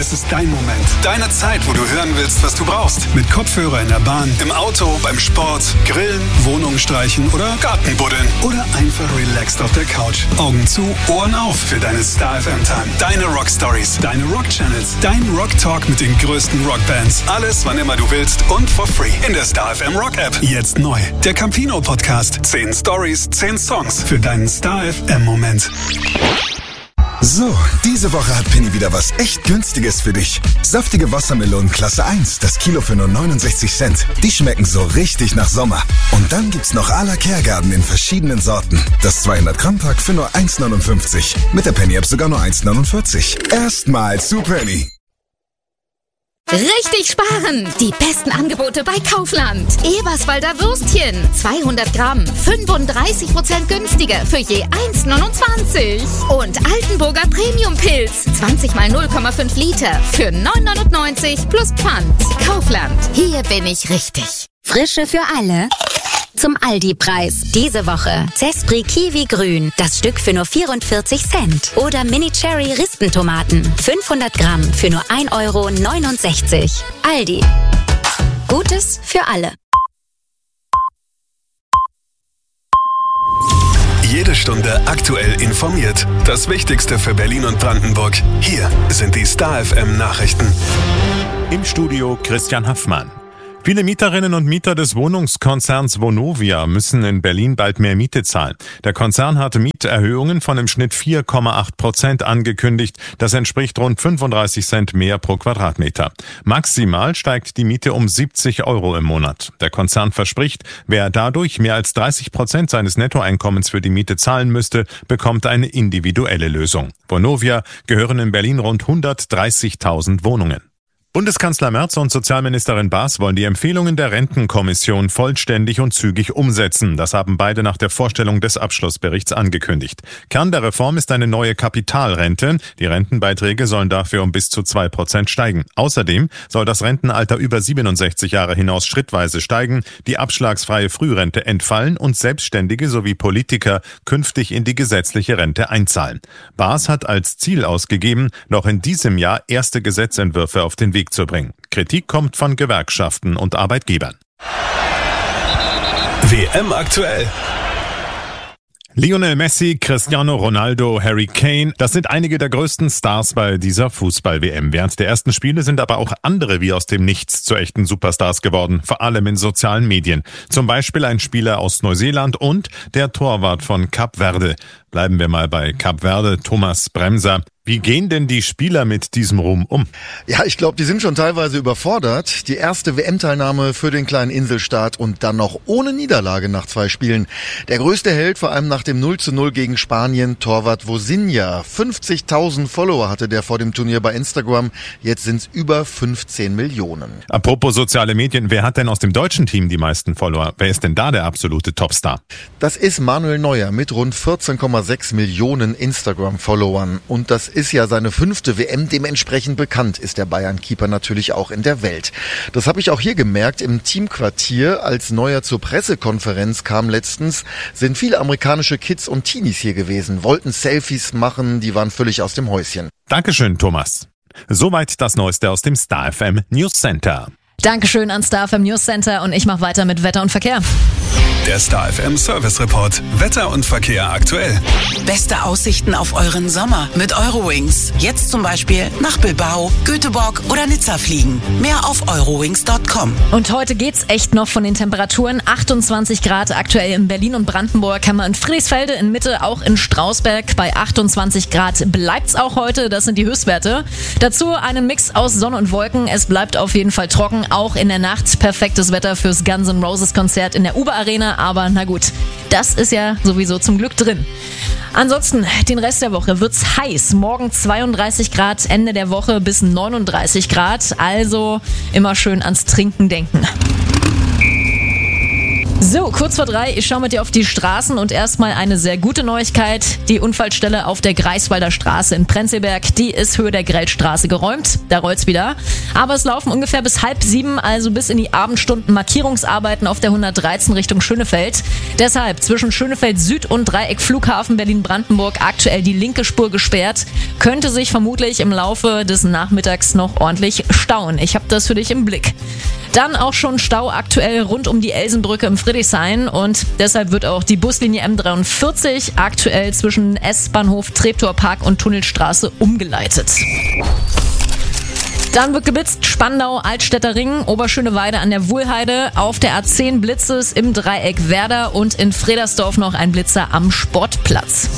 Das ist dein Moment. Deine Zeit, wo du hören willst, was du brauchst. Mit Kopfhörer in der Bahn, im Auto, beim Sport, Grillen, Wohnung streichen oder Gartenbuddeln. Oder einfach relaxed auf der Couch. Augen zu, Ohren auf für deine Star FM Time. Deine Rock Stories, deine Rock Channels, dein Rock Talk mit den größten Rockbands. Alles, wann immer du willst und for free. In der Star FM Rock App. Jetzt neu. Der Campino Podcast. 10 Stories, 10 Songs für deinen Star FM Moment. So, diese Woche hat Penny wieder was echt Günstiges für dich. Saftige Wassermelonen Klasse 1, das Kilo für nur 69 Cent. Die schmecken so richtig nach Sommer. Und dann gibt's noch à la Kehrgarten in verschiedenen Sorten. Das 200 Gramm Pack für nur 1,59. Mit der Penny App sogar nur 1,49. Erstmal zu Penny. Richtig sparen! Die besten Angebote bei Kaufland. Eberswalder Würstchen, 200 Gramm, 35% günstiger für je 1,29. Und Altenburger Premium-Pilz, 20 mal 0,5 Liter für 9,99 plus Pfand. Kaufland, hier bin ich richtig. Frische für alle. Zum Aldi-Preis. Diese Woche Zespri Kiwi Grün, das Stück für nur 44 Cent. Oder Mini Cherry Rispentomaten, 500 Gramm für nur 1,69 €. Aldi. Gutes für alle. Jede Stunde aktuell informiert. Das Wichtigste für Berlin und Brandenburg. Hier sind die Star FM Nachrichten. Im Studio Christian Haffmann. Viele Mieterinnen und Mieter des Wohnungskonzerns Vonovia müssen in Berlin bald mehr Miete zahlen. Der Konzern hatte Mieterhöhungen von im Schnitt 4,8% angekündigt. Das entspricht rund 35 Cent mehr pro Quadratmeter. Maximal steigt die Miete um 70 € im Monat. Der Konzern verspricht, wer dadurch mehr als 30% seines Nettoeinkommens für die Miete zahlen müsste, bekommt eine individuelle Lösung. Vonovia gehören in Berlin rund 130.000 Wohnungen. Bundeskanzler Merz und Sozialministerin Baas wollen die Empfehlungen der Rentenkommission vollständig und zügig umsetzen. Das haben beide nach der Vorstellung des Abschlussberichts angekündigt. Kern der Reform ist eine neue Kapitalrente. Die Rentenbeiträge sollen dafür um bis zu 2% steigen. Außerdem soll das Rentenalter über 67 Jahre hinaus schrittweise steigen, die abschlagsfreie Frührente entfallen und Selbstständige sowie Politiker künftig in die gesetzliche Rente einzahlen. Baas hat als Ziel ausgegeben, noch in diesem Jahr erste Gesetzentwürfe auf den Weg zu bringen. Kritik kommt von Gewerkschaften und Arbeitgebern. WM aktuell. Lionel Messi, Cristiano Ronaldo, Harry Kane, das sind einige der größten Stars bei dieser Fußball-WM. Während der ersten Spiele sind aber auch andere wie aus dem Nichts zu echten Superstars geworden, vor allem in sozialen Medien. Zum Beispiel ein Spieler aus Neuseeland und der Torwart von Kap Verde. Bleiben wir mal bei Kap Verde, Thomas Bremser. Wie gehen denn die Spieler mit diesem Ruhm um? Ja, ich glaube, die sind schon teilweise überfordert. Die erste WM-Teilnahme für den kleinen Inselstaat und dann noch ohne Niederlage nach 2 Spielen. Der größte Held, vor allem nach dem 0:0 gegen Spanien, Torwart Vozinha. 50.000 Follower hatte der vor dem Turnier bei Instagram. Jetzt sind es über 15 Millionen. Apropos soziale Medien, wer hat denn aus dem deutschen Team die meisten Follower? Wer ist denn da der absolute Topstar? Das ist Manuel Neuer mit rund 14,6 Millionen Instagram-Followern. Und das ist ja seine 5. WM, dementsprechend bekannt ist der Bayern-Keeper natürlich auch in der Welt. Das habe ich auch hier gemerkt im Teamquartier, als Neuer zur Pressekonferenz kam letztens, sind viele amerikanische Kids und Teenies hier gewesen, wollten Selfies machen, die waren völlig aus dem Häuschen. Dankeschön, Thomas. Soweit das Neueste aus dem Star FM News Center. Dankeschön an Star FM News Center und ich mache weiter mit Wetter und Verkehr. Der Star FM Service Report. Wetter und Verkehr aktuell. Beste Aussichten auf euren Sommer mit Eurowings. Jetzt zum Beispiel nach Bilbao, Göteborg oder Nizza fliegen. Mehr auf eurowings.com. Und heute geht's echt noch von den Temperaturen. 28 Grad aktuell in Berlin und Brandenburg, haben wir in Friedrichsfelde, in Mitte, auch in Strausberg. Bei 28 Grad bleibt's auch heute, das sind die Höchstwerte. Dazu einen Mix aus Sonne und Wolken. Es bleibt auf jeden Fall trocken, auch in der Nacht. Perfektes Wetter fürs Guns N' Roses Konzert in der Uber Arena. Aber na gut, das ist ja sowieso zum Glück drin. Ansonsten, den Rest der Woche wird's heiß. Morgen 32 Grad, Ende der Woche bis 39 Grad. Also immer schön ans Trinken denken. So, kurz vor 3, ich schaue mit dir auf die Straßen und erstmal eine sehr gute Neuigkeit. Die Unfallstelle auf der Greifswalder Straße in Prenzlberg, die ist Höhe der Grellstraße geräumt. Da rollt's wieder. Aber es laufen ungefähr bis 6:30, also bis in die Abendstunden Markierungsarbeiten auf der 113 Richtung Schönefeld. Deshalb zwischen Schönefeld Süd und Dreieck Flughafen Berlin-Brandenburg aktuell die linke Spur gesperrt. Könnte sich vermutlich im Laufe des Nachmittags noch ordentlich stauen. Ich habe das für dich im Blick. Dann auch schon Stau aktuell rund um die Elsenbrücke im Friedrichshain und deshalb wird auch die Buslinie M43 aktuell zwischen S-Bahnhof, Treptower Park und Tunnelstraße umgeleitet. Dann wird geblitzt Spandau, Altstädter Ring, Oberschöneweide an der Wuhlheide, auf der A10 Blitzes im Dreieck Werder und in Fredersdorf noch ein Blitzer am Sportplatz.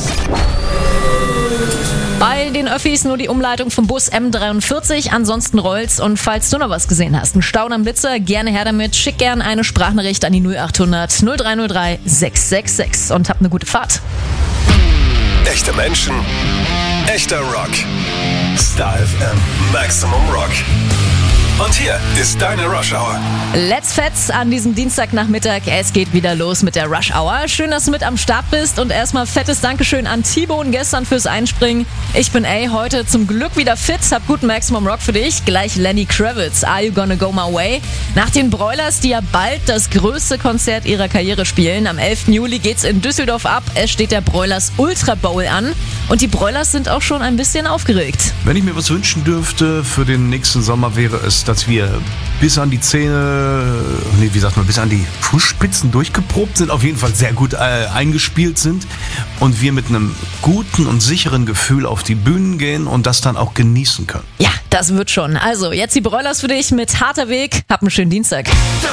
Bei den Öffis nur die Umleitung vom Bus M43, ansonsten rollt's. Und falls du noch was gesehen hast, einen Stau am Blitzer, gerne her damit. Schick gerne eine Sprachnachricht an die 0800 0303 666 und hab eine gute Fahrt. Echte Menschen, echter Rock. Star FM Maximum Rock. Und hier ist deine Rush Hour. Let's Fets an diesem Dienstagnachmittag. Es geht wieder los mit der Rush Hour. Schön, dass du mit am Start bist und erstmal fettes Dankeschön an T-Bone gestern fürs Einspringen. Ich bin heute zum Glück wieder fit, hab guten Maximum Rock für dich. Gleich Lenny Kravitz, Are You Gonna Go My Way? Nach den Broilers, die ja bald das größte Konzert ihrer Karriere spielen. Am 11. Juli geht's in Düsseldorf ab. Es steht der Broilers Ultra Bowl an. Und die Broilers sind auch schon ein bisschen aufgeregt. Wenn ich mir was wünschen dürfte für den nächsten Sommer, wäre es, dass wir bis an die bis an die Fußspitzen durchgeprobt sind, auf jeden Fall sehr gut eingespielt sind und wir mit einem guten und sicheren Gefühl auf die Bühnen gehen und das dann auch genießen können. Ja, das wird schon. Also, jetzt die Broilers für dich mit Harter Weg. Hab einen schönen Dienstag.